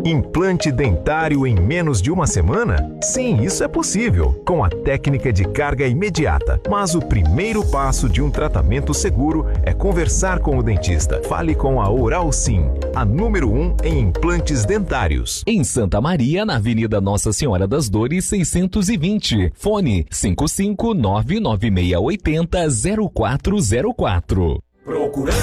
Implante dentário em menos de uma semana? Sim, isso é possível, com a técnica de carga imediata. Mas o primeiro passo de um tratamento seguro é conversar com o dentista. Fale com a Oral Sim, a número 1 em implantes dentários. Em Santa Maria, na Avenida Nossa Senhora das Dores, 620. Fone 55996800404. Procurando